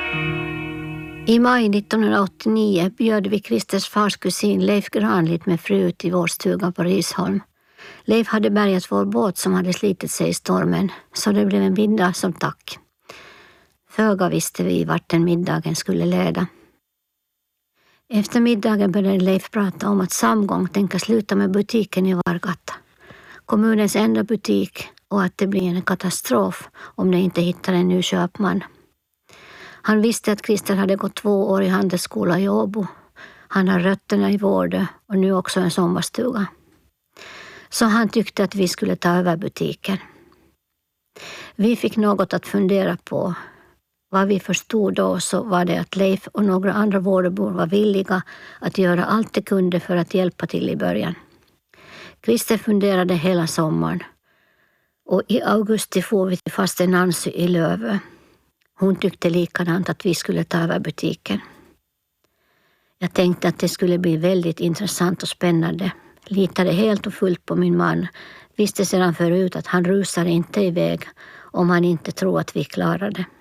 I maj 1989 bjöd vi Christers fars kusin Leif Granlit med fru till vår stuga på Risholm. Leif hade bärgat vår båt som hade slitit sig i stormen, så det blev en middag som tack. Föga visste vi vart den middagen skulle leda. Efter middagen började Leif prata om att Samgång tänker sluta med butiken i Vargata. Kommunens enda butik, och att det blir en katastrof om de inte hittar en ny köpman. Han visste att Christer hade gått 2 år i handelsskola i Åbo. Han har rötterna i Vårdö och nu också en sommarstuga. Så han tyckte att vi skulle ta över butiken. Vi fick något att fundera på. Vad vi förstod då så var det att Leif och några andra Vårdöbor var villiga att göra allt de kunde för att hjälpa till i början. Christer funderade hela sommaren. Och i augusti får vi till faste Nancy i Lövö. Hon tyckte likadant att vi skulle ta över butiken. Jag tänkte att det skulle bli väldigt intressant och spännande. Litade helt och fullt på min man. Visste sedan förut att han rusar inte iväg om han inte tror att vi klarar det.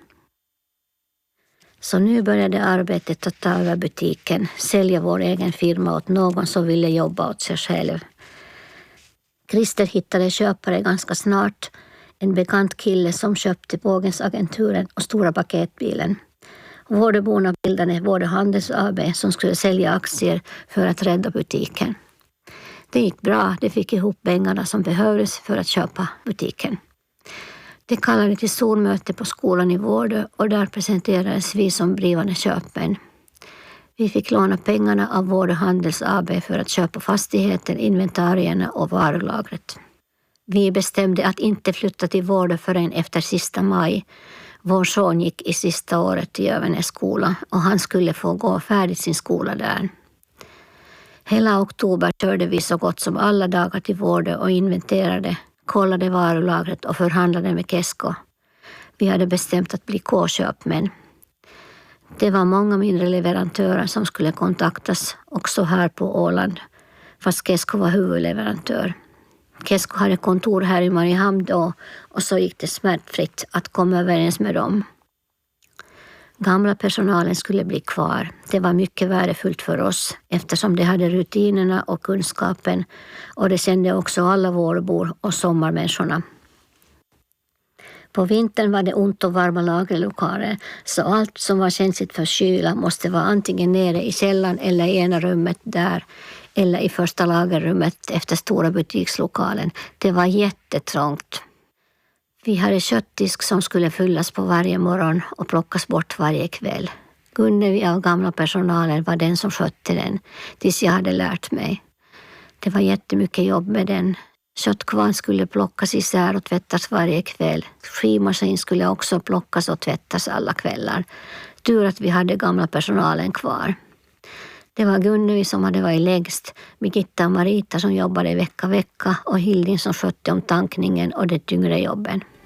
Så nu började arbetet att ta över butiken. Sälja vår egen firma åt någon som ville jobba åt sig själv. Christer hittade köpare ganska snart. En bekant kille som köpte Bågensagenturen och stora paketbilen. Vårdöborna bildade Vårdö Handels AB som skulle sälja aktier för att rädda butiken. Det gick bra, de fick ihop pengarna som behövdes för att köpa butiken. De kallade till stormöte på skolan i Vårdö och där presenterades vi som blivande köpmän. Vi fick låna pengarna av Vårdö Handels AB för att köpa fastigheten, inventarierna och varulagret. Vi bestämde att inte flytta till Vårdö förrän efter sista maj. Vår son gick i sista året i Övenäs skola och han skulle få gå färdigt sin skola där. Hela oktober körde vi så gott som alla dagar till Vårdö och inventerade, kollade varulagret och förhandlade med Kesko. Vi hade bestämt att bli K-köpmän. Det var många mindre leverantörer som skulle kontaktas också här på Åland, fast Kesko var huvudleverantör. Kesko hade kontor här i Mariehamn då och så gick det smärtfritt att komma överens med dem. Gamla personalen skulle bli kvar. Det var mycket värdefullt för oss eftersom de hade rutinerna och kunskapen och det kände också alla vårbor och sommarmänniskorna. På vintern var det ont och varma lagerlokaler så allt som var känsligt för kyla måste vara antingen nere i källaren eller i ena rummet där eller i första lagerrummet efter stora butikslokalen. Det var jättetrångt. Vi hade köttdisk som skulle fyllas på varje morgon och plockas bort varje kväll. Gunnevi av gamla personalen var den som skötte den tills jag hade lärt mig. Det var jättemycket jobb med den. Köttkvarn skulle plockas isär och tvättas varje kväll. Skimaskin skulle också plockas och tvättas alla kvällar. Tur att vi hade gamla personalen kvar. Det var Gunnevi som hade varit lägst, Birgitta och Marita som jobbade vecka och Hilding som skötte om tankningen och de tyngre jobben.